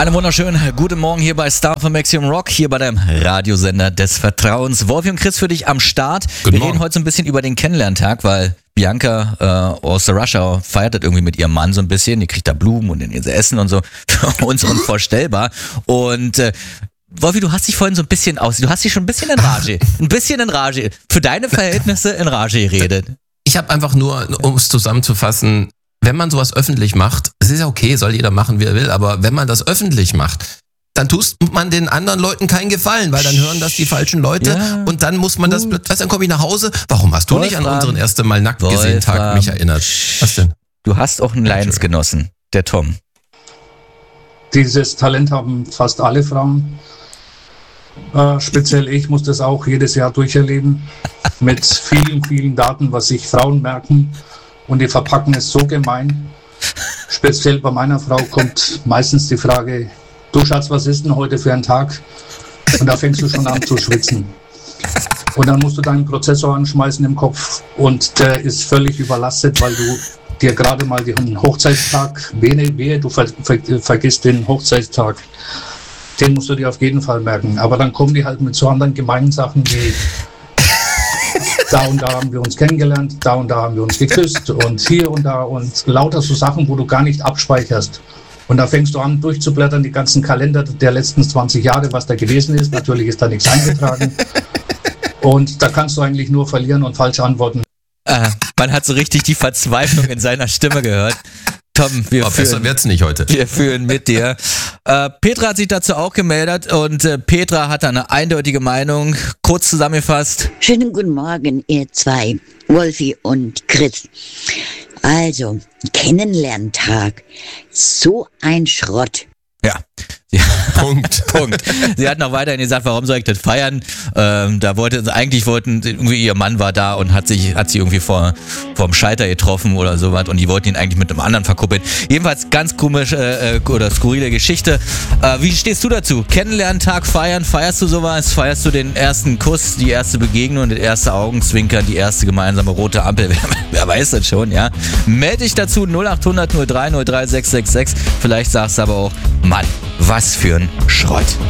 Einen wunderschönen guten Morgen hier bei Star von Maximum Rock, hier bei deinem Radiosender des Vertrauens. Wolfi und Chris für dich am Start. Guten Wir Morgen. reden heute so ein bisschen über den Kennenlerntag, weil Bianca aus der Rush-Hour feiert das irgendwie mit ihrem Mann so ein bisschen. Die kriegt da Blumen und in ihr Essen und so. Für uns unvorstellbar. Und Wolfi, du hast dich vorhin so ein bisschen du hast dich schon ein bisschen in Rage, für deine Verhältnisse in Rage geredet. Ich habe einfach nur, um es zusammenzufassen, wenn man sowas öffentlich macht, es ist ja okay, soll jeder machen, wie er will, aber wenn man das öffentlich macht, dann tut man den anderen Leuten keinen Gefallen, weil dann hören das die falschen Leute und dann muss man das, dann komme ich nach Hause, warum hast du nicht an unseren ersten Mal nackt gesehen Tag mich erinnert? Was denn? Du hast auch einen Leidensgenossen, der Tom. Dieses Talent haben fast alle Frauen. Speziell ich muss das auch jedes Jahr durcherleben mit vielen, vielen Daten, was sich Frauen merken, und die verpacken es so gemein. Speziell bei meiner Frau kommt meistens die Frage: Du Schatz, was ist denn heute für ein Tag? Und da fängst du schon an zu schwitzen. Und dann musst du deinen Prozessor anschmeißen im Kopf und der ist völlig überlastet, weil du dir gerade mal den Hochzeitstag, du vergisst den Hochzeitstag. Den musst du dir auf jeden Fall merken. Aber dann kommen die halt mit so anderen gemeinen Sachen wie: Da und da haben wir uns kennengelernt, da und da haben wir uns geküsst und hier und da und lauter so Sachen, wo du gar nicht abspeicherst. Und da fängst du an durchzublättern, die ganzen Kalender der letzten 20 Jahre, was da gewesen ist. Natürlich ist da nichts eingetragen. Und da kannst du eigentlich nur verlieren und falsche antworten. Man hat so richtig die Verzweiflung in seiner Stimme gehört. Tom, besser wird's nicht heute. Wir fühlen mit dir. Petra hat sich dazu auch gemeldet und Petra hat eine eindeutige Meinung. Kurz zusammengefasst. Schönen guten Morgen, ihr zwei, Wolfi und Chris. Also, Kennenlerntag. So ein Schrott. Ja. Punkt. Sie hat noch weiterhin gesagt, warum soll ich das feiern? Irgendwie ihr Mann war da und hat sie irgendwie vorm Scheiter getroffen oder sowas und die wollten ihn eigentlich mit einem anderen verkuppeln. Jedenfalls ganz komisch oder skurrile Geschichte. Wie stehst du dazu? Kennenlerntag feiern? Feierst du sowas? Feierst du den ersten Kuss, die erste Begegnung, das erste Augenzwinkern, die erste gemeinsame rote Ampel? Wer weiß das schon, ja? Melde dich dazu 0800 03 03 666. Vielleicht sagst du aber auch: Mann, was für ein Schrott.